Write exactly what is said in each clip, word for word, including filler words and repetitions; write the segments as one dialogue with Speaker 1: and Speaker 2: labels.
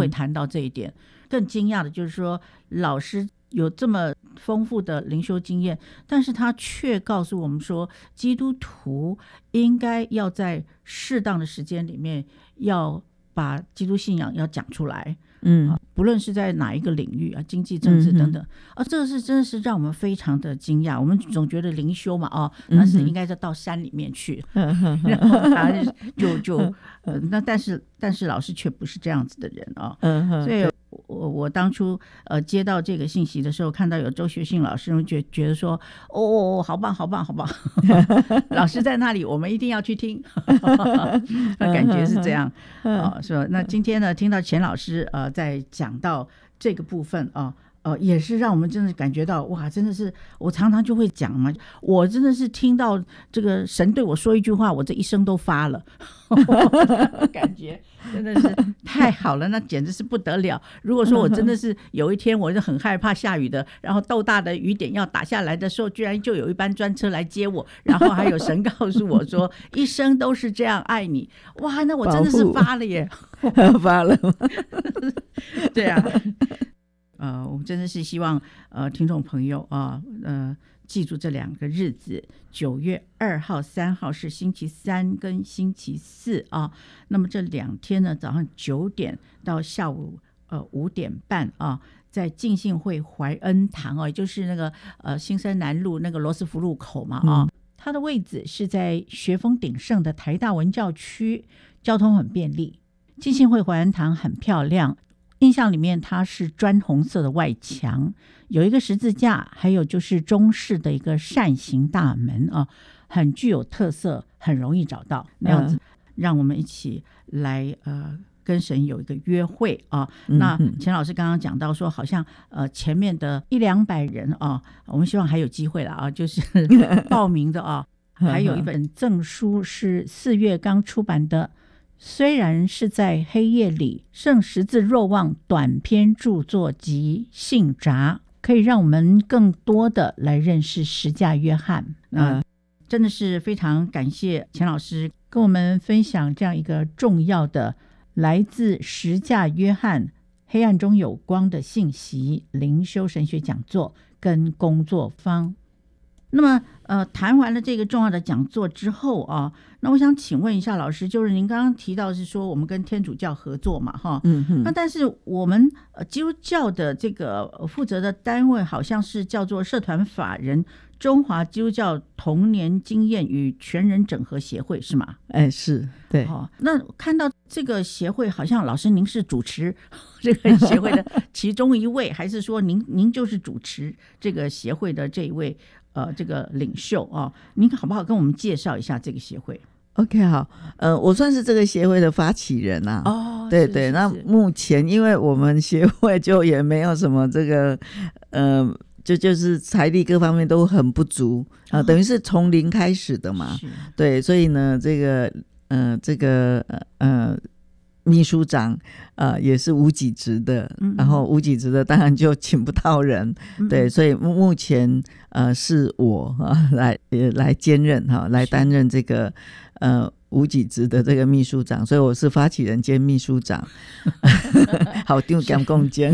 Speaker 1: 会谈到这一点。嗯、更惊讶的就是说，老师有这么丰富的灵修经验，但是他却告诉我们说，基督徒应该要在适当的时间里面要把基督信仰要讲出来。嗯、啊，不论是在哪一个领域啊，经济、政治等等，啊，这个是真的是让我们非常的惊讶。我们总觉得灵修嘛，哦，那是应该是到山里面去，嗯、然后他就就、呃、那但是但是老师却不是这样子的人啊、哦，所以我我当初呃接到这个信息的时候，看到有周学信老师，我觉觉得说，哦，好棒，好棒，好棒，老师在那里，我们一定要去听，那感觉是这样啊、哦，是吧？那今天呢，听到钱老师呃在讲到这个部分啊。呃，也是让我们真的感觉到哇，真的是我常常就会讲嘛，我真的是听到这个神对我说一句话，我这一生都发了，感觉真的是太好了，那简直是不得了。如果说我真的是有一天我是很害怕下雨的，然后豆大的雨点要打下来的时候，居然就有一班专车来接我，然后还有神告诉我说一生都是这样爱你，哇，那我真的是发了耶，
Speaker 2: 发了，
Speaker 1: 对啊。呃，我们真的是希望呃听众朋友啊，呃记住这两个日子，九月二号、三号是星期三跟星期四啊。那么这两天呢，早上九点到下午呃五点半啊，在浸信会怀恩堂哦、啊，也就是那个呃新生南路那个罗斯福路口嘛啊，嗯、它的位置是在学风鼎盛的台大文教区，交通很便利。浸信会怀恩堂很漂亮。印象里面它是砖红色的外墙，有一个十字架，还有就是中式的一个扇形大门啊，很具有特色，很容易找到那样子、嗯、让我们一起来呃跟神有一个约会啊。嗯、那钱老师刚刚讲到说好像呃前面的一两百人啊，我们希望还有机会了啊，就是报名的啊还有一本赠书是四月刚出版的，虽然是在黑夜里，圣十字若望短篇著作集信札，可以让我们更多的来认识十架约翰。嗯，真的是非常感谢钱老师跟我们分享这样一个重要的来自十架约翰黑暗中有光的信息灵修神学讲座跟工作坊。那么呃，谈完了这个重要的讲座之后啊，那我想请问一下老师，就是您刚刚提到是说我们跟天主教合作嘛，哈，嗯嗯，那但是我们呃基督教的这个负责的单位好像是叫做社团法人中华基督教童年经验与全人整合协会，是吗？
Speaker 2: 哎，是，对。
Speaker 1: 哦，那看到这个协会，好像老师您是主持这个协会的其中一位，还是说您您就是主持这个协会的这一位？呃，这个领袖啊，您好不好跟我们介绍一下这个协会
Speaker 2: ？OK， 好，呃，我算是这个协会的发起人啊。哦，对对，那目前因为我们协会就也没有什么这个，呃，就就是财力各方面都很不足啊、呃，等于是从零开始的嘛。对，所以呢，这个呃，这个呃。秘书长呃也是无给职的，嗯嗯，然后无给职的当然就请不到人，嗯嗯，对，所以目前呃是我啊来来兼任哈，来担任这个呃无给职的这个秘书长，所以我是发起人兼秘书长，好丢感共兼。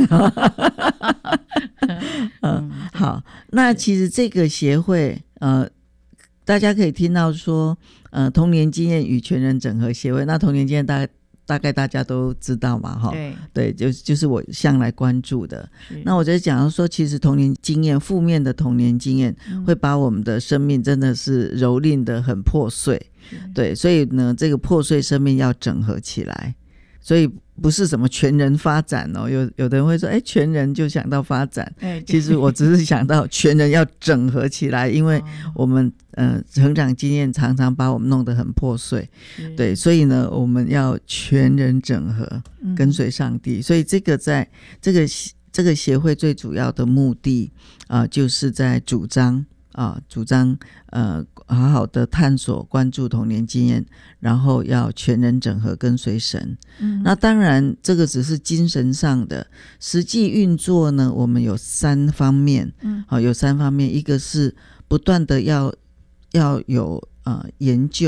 Speaker 2: 嗯，好，那其实这个协会呃。大家可以听到说，呃，童年经验与全人整合协会，那童年经验大概大概大家都知道嘛，哈，对，对，就就是我向来关注的。那我在讲说，其实童年经验，负面的童年经验，嗯、会把我们的生命真的是蹂躏的很破碎，对，所以呢，这个破碎生命要整合起来，所以不是什么全人发展哦，有有的人会说，哎，全人就想到发展，其实我只是想到全人要整合起来，因为我们呃成长经验常常把我们弄得很破碎，对，所以呢，我们要全人整合，跟随上帝，嗯、所以这个在这个这个协会最主要的目的啊、呃，就是在主张。啊，主张呃好好的探索关注童年经验，然后要全人整合跟随神。嗯，那当然这个只是精神上的，实际运作呢，我们有三方面。嗯，好，有三方面，一个是不断的要要有呃研究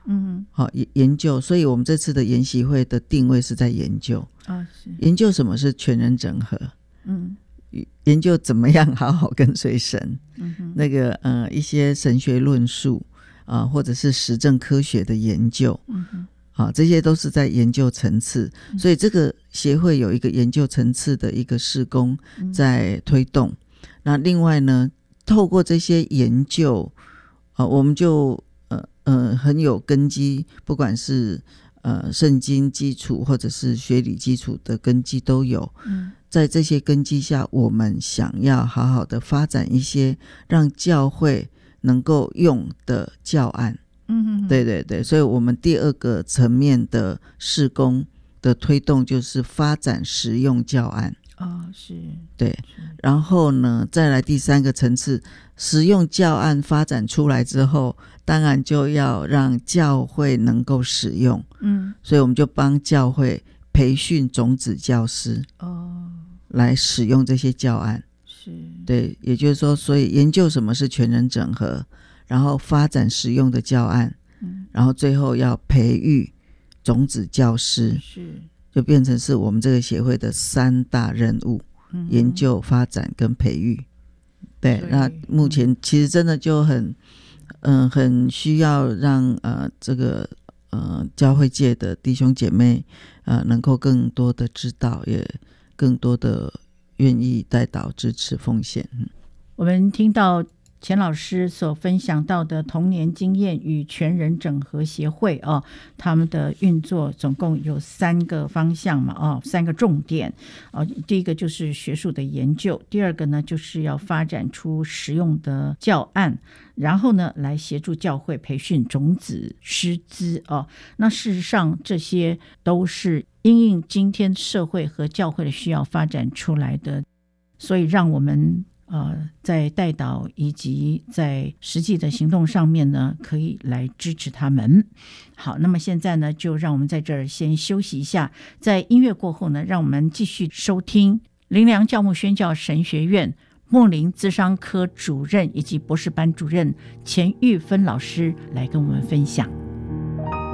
Speaker 2: 嗯，好、哦、研究，所以我们这次的研习会的定位是在研究
Speaker 1: 啊、哦，是
Speaker 2: 研究什么是全人整合，
Speaker 1: 嗯，
Speaker 2: 研究怎么样好好跟随神，
Speaker 1: 嗯哼，
Speaker 2: 那个呃一些神学论述啊、呃，或者是实证科学的研究，
Speaker 1: 嗯哼，
Speaker 2: 啊，这些都是在研究层次，
Speaker 1: 嗯、
Speaker 2: 所以这个协会有一个研究层次的一个事工在推动。嗯、那另外呢，透过这些研究，啊，我们就呃呃很有根基，不管是呃圣经基础或者是学理基础的根基都有。嗯，在这些根基下，我们想要好好的发展一些让教会能够用的教案。嗯，对对对，所以我们第二个层面的事工的推动就是发展实用教案。
Speaker 1: 哦，是，
Speaker 2: 对，然后呢，再来第三个层次，实用教案发展出来之后，当然就要让教会能够使用。嗯，所以我们就帮教会培训种子教师，哦，来使用这些教案。是，对，也就是说，所以研究什么是全人整合，然后发展实用的教案，嗯，然后最后要培育种子教师，是，就变成是我们这个协会的三大任务：嗯、研究、发展跟培育。对，那目前其实真的就很，嗯、呃，很需要让呃这个呃教会界的弟兄姐妹呃能够更多的知道，也更多的愿意带导、支持、奉献。嗯，
Speaker 1: 我们听到钱老师所分享到的童年经验与全人整合协会哦，他们的运作总共有三个方向嘛，哦，三个重点哦。第一个就是学术的研究，第二个呢就是要发展出实用的教案，然后呢来协助教会培训种子师资哦。那事实上这些都是因应今天社会和教会的需要发展出来的，所以让我们呃，在带导以及在实际的行动上面呢，可以来支持他们。好，那么现在呢，就让我们在这儿先休息一下，在音乐过后呢，让我们继续收听灵粮教牧宣教神学院牧灵咨商科主任以及博士班主任钱玉芬老师来跟我们分享。